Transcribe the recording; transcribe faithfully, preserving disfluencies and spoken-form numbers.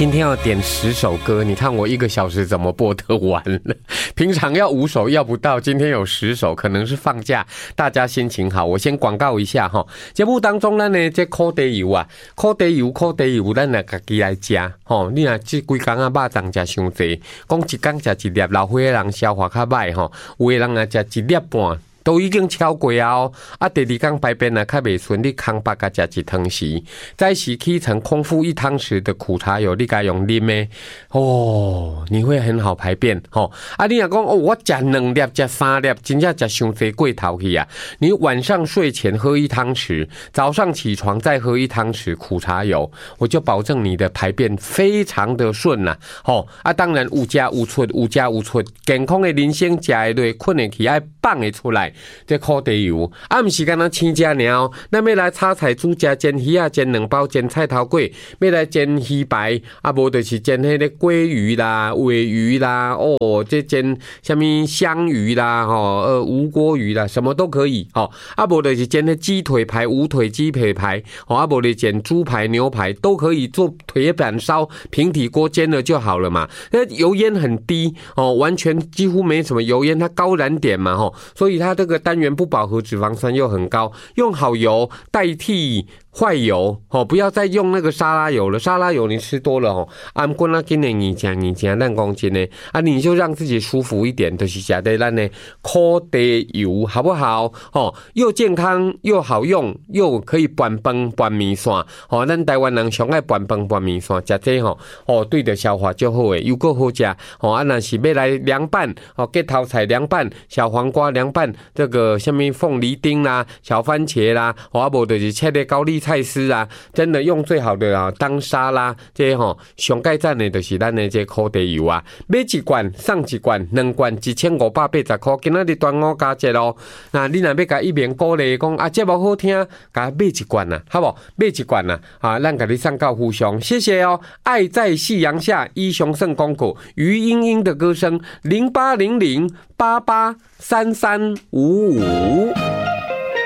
今天要点十首歌，你看我一个小时怎么播得完了？平常要五首要不到，今天有十首，可能是放假，大家心情好。我先广告一下哈，节目当中咱呢这烤地油啊，烤地油、烤地油，咱来家己来吃吼。你若这几工啊肉粽吃伤济，讲一工吃一粒，老岁仔人消化较歹吼，有的人啊吃一粒半。都已经超过啊哦！啊，第二天排便啊，较袂顺，你空腹甲食一汤匙，再洗起成空腹一汤匙的苦茶油，你该用啉的哦，你会很好排便吼、哦。啊，你若讲哦，我食两粒、食三粒，真正食伤济过头去啊！你晚上睡前喝一汤匙，早上起床再喝一汤匙苦茶油，我就保证你的排便非常的顺啦、啊。吼、哦、啊，当然有加有出，有加有出，健康的人生食会落，困会起，爱放会出来。这烤地油，啊，毋是干那青食尔哦，咱要来炒菜煮食煎鱼啊，煎两包煎菜头粿，要来煎鱼排，啊，无就是煎迄个鲑鱼啦、尾鱼啦，哦，这煎什么香鱼啦，吼、哦，呃，无锅鱼啦，什么都可以，吼、哦，啊，无就是煎迄鸡腿排、无腿鸡腿排，哦，啊，无就煎猪排、牛排都可以做铁板烧、平底锅煎了就好了嘛，那油烟很低哦，完全几乎没什么油烟，它高燃点嘛，吼、哦，所以它这个单元不饱和脂肪酸又很高，用好油代替坏油哦，不要再用那个沙拉油了。沙拉油你吃多了哦，啊，过那今年你讲你讲烂公斤呢啊，你就让自己舒服一点，就是吃的咱呢烤地油好不好？哦，又健康又好用，又可以拌饭拌面线哦。咱台湾人上爱拌饭拌面线，吃这吼哦，对的消化就好诶，又够好吃哦。啊，那是要来凉拌哦，芥头菜凉拌，小黄瓜凉拌，这个什么凤梨丁啦、小番茄啦，哦，啊无就是切的高丽菜丝啊，真的用最好的啊当沙拉，这吼上盖赞的就是咱的这烤地油啊，买一罐送一罐，两罐一千五百八十块。今仔日端午佳节咯，那你若要甲一面鼓励讲啊，节目好听，甲买一罐啊，好不？买一罐啊，啊，咱甲你送到互相，谢谢哦。爱在夕阳下，一雄盛公口，于莺莺的歌声，零八零零八八三三五五。